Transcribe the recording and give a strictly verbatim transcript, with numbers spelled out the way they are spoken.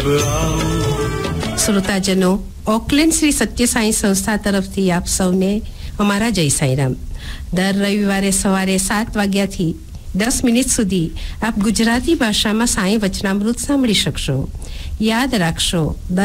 श्रोताजनों, Auckland Shri सत्य साई संस्था तरफ थी आप सौने अमारा जय साईराम। दर रविवारे सवारे सात वाग्या थी दस मिनिट सुधी आप गुजराती भाषा में साई वचनामृत सांभળી શકશો। याद રાખશો।